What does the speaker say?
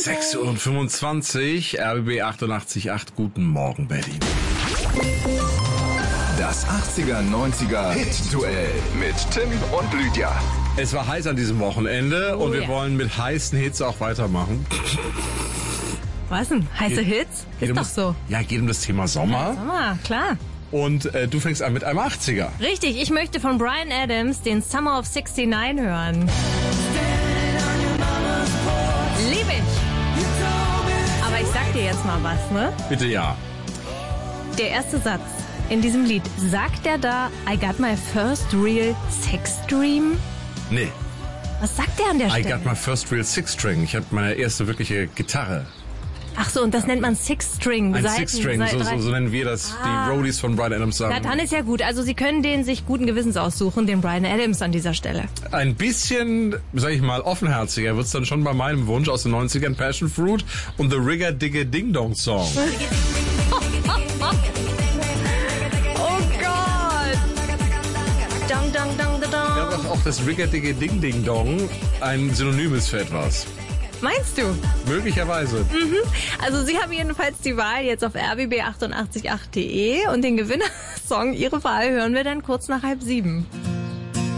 6:25 Uhr, RBB 88.8. Guten Morgen, Berlin. Das 80er, 90er Hit-Duell mit Tim und Lydia. Es war heiß an diesem Wochenende und wir wollen mit heißen Hits auch weitermachen. Was denn? Heiße Hits? Ist doch so. Ja, geht um das Thema Sommer. Sommer, klar. Und du fängst an mit einem 80er. Richtig, ich möchte von Bryan Adams den Summer of 69 hören. Lieb ich. Aber ich sag dir jetzt mal was, ne? Bitte ja. Der erste Satz in diesem Lied, sagt der da, I got my first real sex dream? Nee. Was sagt der an der I Stelle? got my first real Six-String. Ich habe meine erste wirkliche Gitarre. Ach so, und das nennt man Six-String. Ein Seiten- Six-String, so nennen wir das. Die Roadies von Bryan Adams sagen. Na, dann ist ja gut. Also Sie können den sich guten Gewissens aussuchen, den Bryan Adams an dieser Stelle. Ein bisschen, sag ich mal, offenherziger wird's dann schon bei meinem Wunsch aus den 90ern, Passion Fruit und The Rigger Digger Ding Dong Song. Oh Gott! Dong, dong, dong, dong. Ja, aber auch das Rigger Digger Ding Ding Dong ein Synonym ist für etwas. Meinst du? Möglicherweise. Also Sie haben jedenfalls die Wahl jetzt auf rbb888.de und den Gewinnersong, Ihre Wahl, hören wir dann kurz nach 6:30.